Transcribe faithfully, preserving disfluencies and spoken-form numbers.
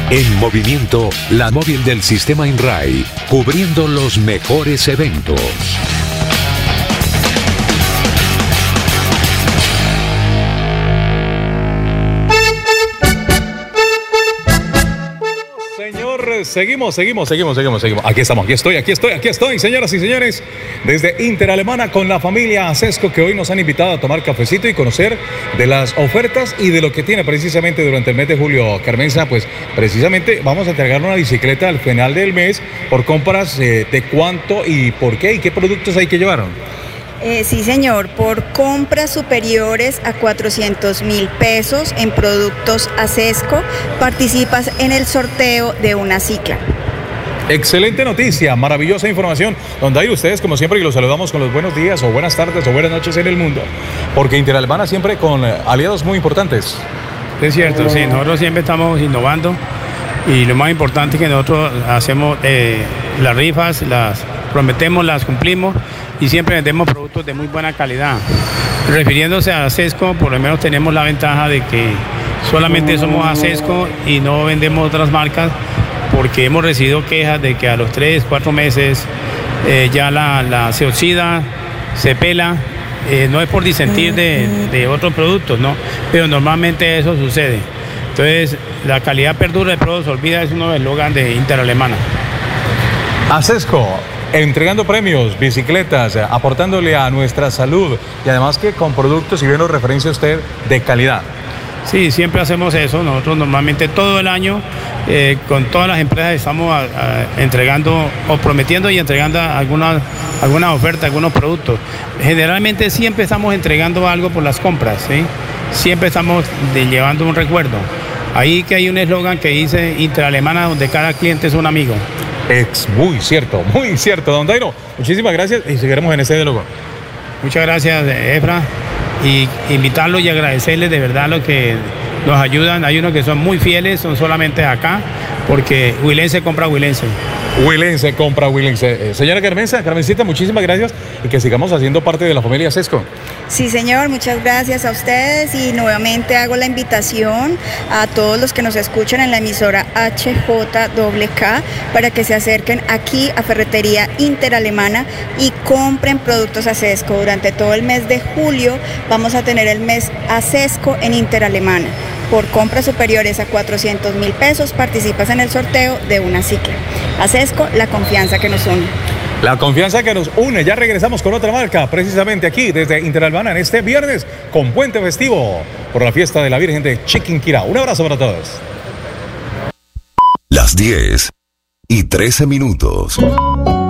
En movimiento, la móvil del sistema INRAI, cubriendo los mejores eventos. Seguimos, seguimos, seguimos, seguimos, seguimos. Aquí estamos, aquí estoy, aquí estoy, aquí estoy, señoras y señores, desde Interalemana con la familia Acesco, que hoy nos han invitado a tomar cafecito y conocer de las ofertas y de lo que tiene precisamente durante el mes de julio. Carmenza, pues precisamente vamos a entregar una bicicleta al final del mes por compras eh, de cuánto y por qué y qué productos hay que llevar. Eh, sí, señor, por compras superiores a cuatrocientos mil pesos en productos Acesco, participas en el sorteo de una cicla. Excelente noticia, maravillosa información. Donde hay ustedes, como siempre, y los saludamos con los buenos días o buenas tardes o buenas noches en el mundo, porque Interalemana siempre con aliados muy importantes. Es cierto, sí, nosotros siempre estamos innovando y lo más importante es que nosotros hacemos eh, las rifas, las prometemos, las cumplimos y siempre vendemos productos de muy buena calidad. Refiriéndose a Acesco, por lo menos tenemos la ventaja de que solamente somos Acesco y no vendemos otras marcas, porque hemos recibido quejas de que a los tres, cuatro meses eh, ya la, la se oxida, se pela. Eh, no es por disentir de, de otros productos, ¿no? Pero normalmente eso sucede. Entonces, la calidad perdura, el producto se olvida, es uno de los eslogan de Interalemana. Acesco, entregando premios, bicicletas, aportándole a nuestra salud y además que con productos, si bien lo referencia usted, de calidad. Sí, siempre hacemos eso. Nosotros normalmente todo el año eh, con todas las empresas estamos a, a, entregando o prometiendo y entregando algunas alguna ofertas, algunos productos. Generalmente siempre estamos entregando algo por las compras, ¿sí? Siempre estamos de, llevando un recuerdo. Ahí que hay un eslogan que dice Interalemana, donde cada cliente es un amigo. Es muy cierto, muy cierto, don Dairo. Muchísimas gracias y seguiremos en este diálogo. Muchas gracias, Efra. Y invitarlos y agradecerles de verdad lo que nos ayudan. Hay unos que son muy fieles, son solamente acá, porque Huilense compra Huilense. Huilense compra Huilense. Eh, señora Carmenza, Carmencita, muchísimas gracias y que sigamos haciendo parte de la familia Acesco. Sí, señor, muchas gracias a ustedes y nuevamente hago la invitación a todos los que nos escuchan en la emisora H J K K para que se acerquen aquí a Ferretería Interalemana y compren productos Acesco. Durante todo el mes de julio vamos a tener el mes Acesco en Interalemana. Por compras superiores a cuatrocientos mil pesos participas en el sorteo de una cicla. Acesco, la confianza que nos une. La confianza que nos une. Ya regresamos con otra marca, precisamente aquí desde Interalemana en este viernes con puente festivo por la fiesta de la Virgen de Chiquinquirá. Un abrazo para todos. Las diez y trece minutos.